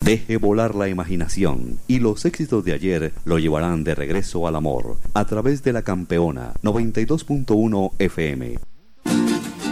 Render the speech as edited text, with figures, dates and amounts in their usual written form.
Deje volar la imaginación y los éxitos de ayer lo llevarán de regreso al amor a través de la Campeona 92.1 FM.